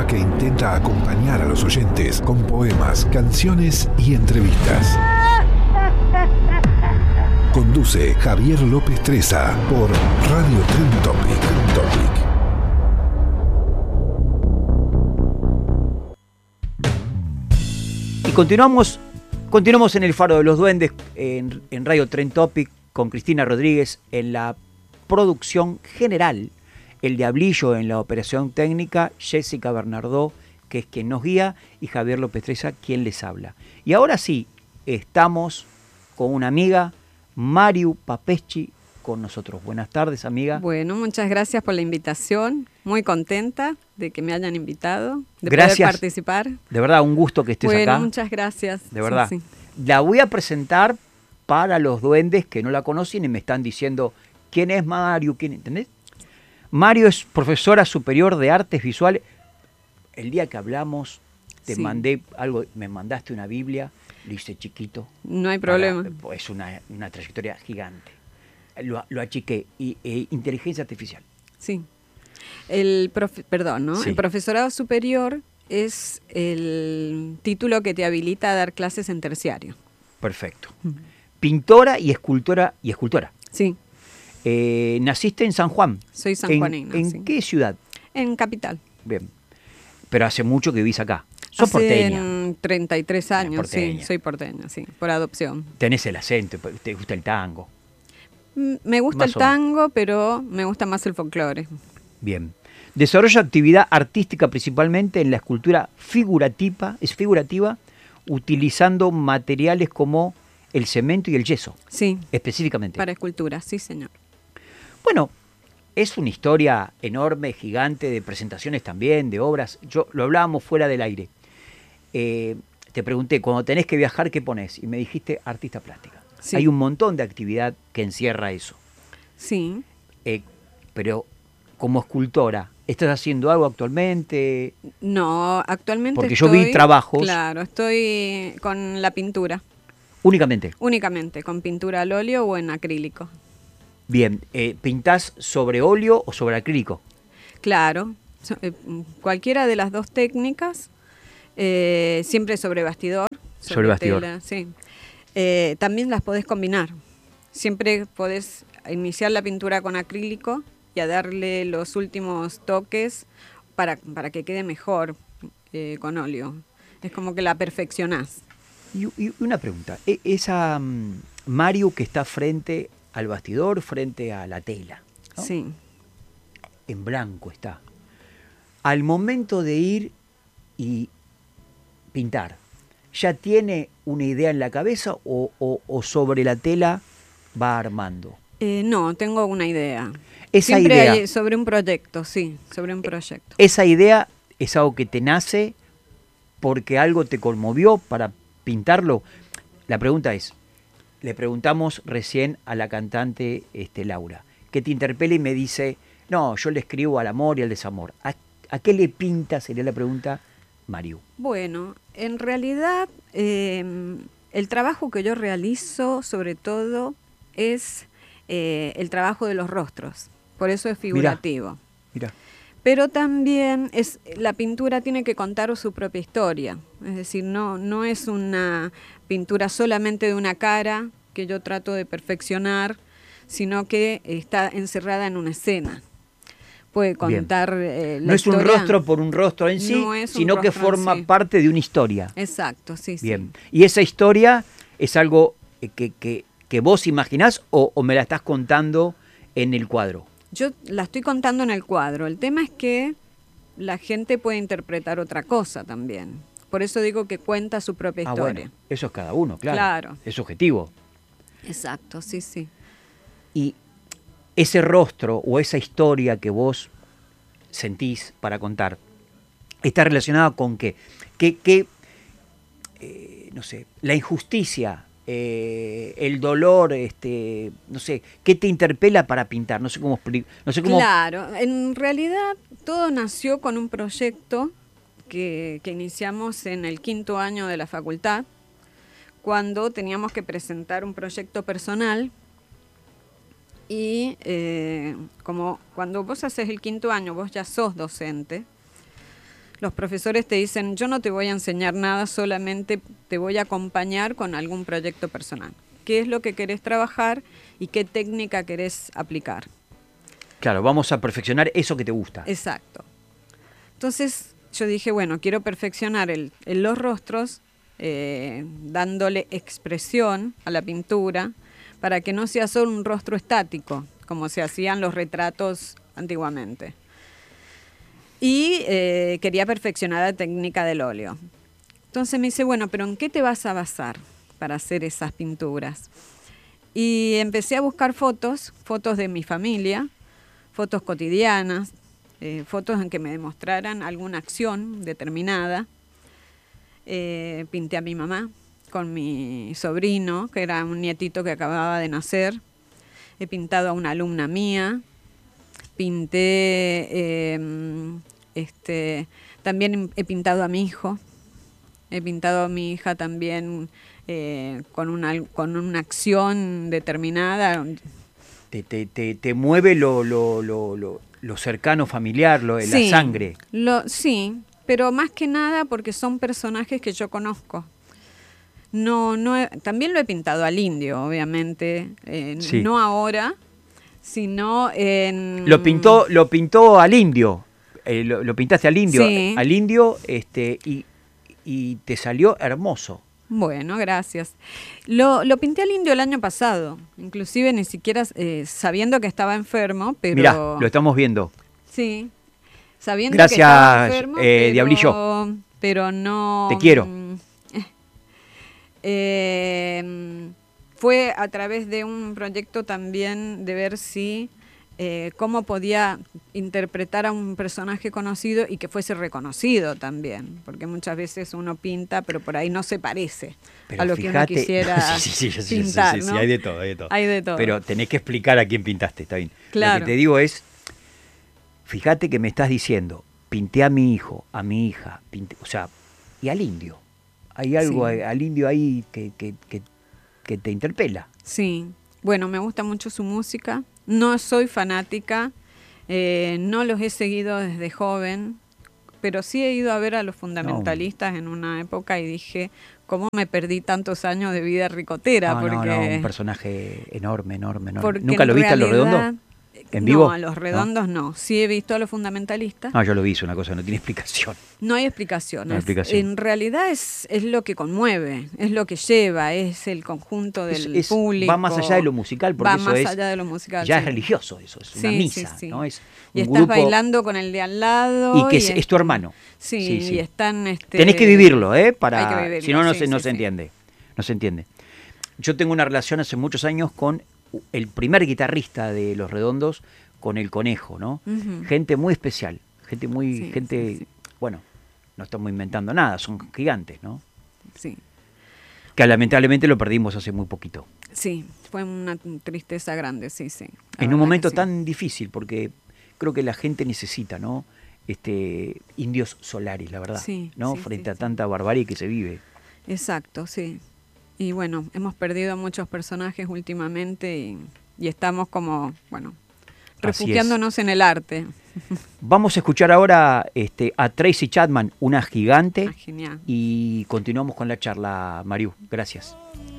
programa que intenta acompañar a los oyentes con poemas, canciones y entrevistas. Conduce Javier López Treza por Radio Trend Topic. Y continuamos en el Faro de los Duendes en Radio Trend Topic con Cristina Rodríguez en la producción general, el Diablillo en la operación técnica, Jessica Bernardó, que es quien nos guía, y Javier López Treza, quien les habla. Y ahora sí, estamos con una amiga, Mariu Papeschi, con nosotros. Buenas tardes, amiga. Bueno, muchas gracias por la invitación. Muy contenta de que me hayan invitado, de gracias, poder participar. De verdad, un gusto que estés acá. Bueno, muchas gracias. De verdad. Sí. La voy a presentar para los duendes que no la conocen y me están diciendo quién es Mariu, ¿entendés? Mariu es profesora superior de artes visuales. El día que hablamos te mandé algo, me mandaste una Biblia, lo hice chiquito. No hay problema. Es una trayectoria gigante. Lo achiqué. Inteligencia artificial. Sí. El Sí. profesorado superior es el título que te habilita a dar clases en terciario. Perfecto. Pintora y escultora. Sí. Naciste en San Juan. Soy sanjuanina. ¿En sí. qué ciudad? En Capital. Bien. Pero hace mucho que vivís acá. ¿Sos porteña? Hace 33 años, porteña. sí. Soy porteña, sí. Por adopción. Tenés el acento, te gusta el tango. Me gusta Más el o menos. tango, pero me gusta más el folclore. Bien. Desarrolla actividad artística principalmente en la escultura figurativa, utilizando materiales como el cemento y el yeso. Sí. Específicamente. Para escultura, sí, señor. Bueno, es una historia enorme, gigante, de presentaciones también, de obras. Lo hablábamos fuera del aire. Te pregunté, cuando tenés que viajar, ¿qué pones? Y me dijiste artista plástica. Sí. Hay un montón de actividad que encierra eso. Sí. Pero como escultora, ¿estás haciendo algo actualmente? No, actualmente Porque yo vi trabajos. Claro, estoy con la pintura. Únicamente. Únicamente, con pintura al óleo o en acrílico. Bien, ¿pintás sobre óleo o sobre acrílico? Claro, cualquiera de las dos técnicas, siempre sobre bastidor. Sobre bastidor. Tela, sí. También las podés combinar. Siempre podés iniciar la pintura con acrílico y a darle los últimos toques para que quede mejor con óleo. Es como que la perfeccionás. Y una pregunta, esa Mariu que está frente al bastidor, frente a la tela, ¿no? Sí. En blanco está. Al momento de ir y pintar, ¿ya tiene una idea en la cabeza o sobre la tela va armando? No, tengo una idea. Esa Siempre idea, hay sobre un proyecto, sí, sobre un proyecto. ¿esa idea es algo que te nace porque algo te conmovió para pintarlo? La pregunta es, le preguntamos recién a la cantante Laura, que te interpela y me dice, no, yo le escribo al amor y al desamor. ¿A qué le pinta, sería la pregunta, Mariu? Bueno, en realidad el trabajo que yo realizo sobre todo es el trabajo de los rostros, por eso es figurativo. Mirá. Pero también la pintura tiene que contar su propia historia, es decir, no es una pintura solamente de una cara que yo trato de perfeccionar, sino que está encerrada en una escena. Puede contar la no es historia. un rostro por un rostro en sí, sino que forma parte de una historia. Exacto, sí, Bien. sí. ¿Y esa historia es algo que vos imaginás o me la estás contando en el cuadro? Yo la estoy contando en el cuadro. El tema es que la gente puede interpretar otra cosa también. Por eso digo que cuenta su propia historia. Bueno, eso es cada uno, claro. Claro. Es subjetivo. Exacto, sí, sí. Y ese rostro o esa historia que vos sentís para contar, ¿está relacionada con qué? No sé, la injusticia, el dolor, no sé, ¿qué te interpela para pintar? No sé cómo explicar. Claro, en realidad todo nació con un proyecto que iniciamos en el 5º año de la facultad, cuando teníamos que presentar un proyecto personal y como cuando vos haces el 5º año, vos ya sos docente, los profesores te dicen, yo no te voy a enseñar nada, solamente te voy a acompañar con algún proyecto personal. ¿Qué es lo que querés trabajar y qué técnica querés aplicar? Claro, vamos a perfeccionar eso que te gusta. Exacto. Entonces yo dije, bueno, quiero perfeccionar los rostros, dándole expresión a la pintura, para que no sea solo un rostro estático, como se hacían los retratos antiguamente. Y quería perfeccionar la técnica del óleo. Entonces me dice, bueno, pero ¿en qué te vas a basar para hacer esas pinturas? Y empecé a buscar fotos de mi familia, fotos cotidianas, fotos en que me demostraran alguna acción determinada. Pinté a mi mamá con mi sobrino, que era un nietito que acababa de nacer. He pintado a una alumna mía. Pinté, también he pintado a mi hijo. He pintado a mi hija también con una acción determinada. Te mueve lo cercano familiar, Sí, la sangre. Sí, pero más que nada porque son personajes que yo conozco. También lo he pintado al indio, obviamente, Sí. no ahora, sino en... Lo pintó al indio, lo pintaste al indio, Sí. y te salió hermoso. Bueno, gracias. Lo pinté al indio el año pasado, inclusive ni siquiera sabiendo que estaba enfermo, pero... Mirá, lo estamos viendo. Sí, sabiendo Gracias, que estaba enfermo, Diablillo. pero no... Te quiero. Fue a través de un proyecto también de ver si cómo podía interpretar a un personaje conocido y que fuese reconocido también, porque muchas veces uno pinta, pero por ahí no se parece a lo que uno quisiera pintar, ¿no? Sí, hay de todo, hay de todo. Hay de todo. Pero tenés que explicar a quién pintaste, está bien. Claro. Lo que te digo es, fíjate que me estás diciendo, pinté a mi hijo, a mi hija, o sea, y al indio. Hay algo Sí. al indio ahí que te interpela. Sí, bueno, me gusta mucho su música. No soy fanática, no los he seguido desde joven, pero sí he ido a ver a los fundamentalistas en una época y dije, ¿cómo me perdí tantos años de vida ricotera? No, porque un personaje enorme. porque ¿Nunca lo en viste a Los realidad- Redondos? ¿En vivo? No, a Los Redondos no. Sí he visto a los fundamentalistas. No, yo lo vi, es una cosa, no tiene explicación. No hay explicaciones. No hay explicación. En realidad es lo que conmueve, es lo que lleva, es el conjunto del público. Va más allá de lo musical, porque va eso más es, allá de lo musical. ya sí. es religioso eso, es una Sí, misa, sí, sí. ¿no? Es Y un estás grupo bailando con el de al lado. y que es tu hermano. Sí, Sí. y están... Tenés que vivirlo, Hay que para vivirlo, si no, no sí, se sí, sí. entiende. No se entiende. Yo tengo una relación hace muchos años con el primer guitarrista de Los Redondos, con el Conejo, ¿no? Ujú. Gente muy especial, gente Sí, sí. bueno, no estamos inventando nada, son gigantes, ¿no? Sí, Que lamentablemente lo perdimos hace muy poquito. sí, fue una tristeza grande, sí, sí. La En verdad un momento que sí. tan difícil, porque creo que la gente necesita, ¿no? Indios solares, la verdad, Sí, ¿no? sí, Frente sí, a sí. tanta barbarie que se vive. Exacto, sí. Y bueno, hemos perdido a muchos personajes últimamente y estamos como, bueno, Así refugiándonos en el arte. Vamos a escuchar ahora a Tracy Chapman, una gigante, Ah, genial. y continuamos con la charla, Mariú. Gracias.